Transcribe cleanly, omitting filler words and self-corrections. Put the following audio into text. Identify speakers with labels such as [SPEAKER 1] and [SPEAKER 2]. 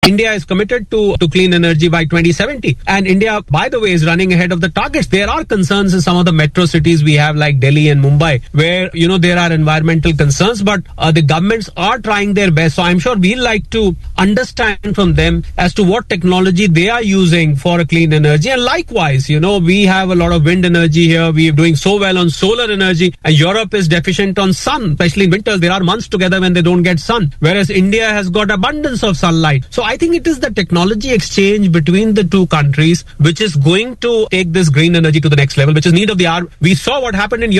[SPEAKER 1] India is committed to clean energy by 2070. And India, by the way, is running ahead of the targets. There are concerns in some of the metro cities we have like Delhi and Mumbai where, there are environmental concerns, but the governments are trying their best. So I'm sure we'll like to understand from them as to what technology they are using for a clean energy. And likewise, we have a lot of wind energy here. We are doing so well on solar energy, and Europe is deficient on sun, especially in winters. There are months together when they don't get sun, whereas India has got abundance of sunlight. So I think it is the technology exchange between the two countries which is going to take this green energy to the next level, which is need of the hour. We saw what happened in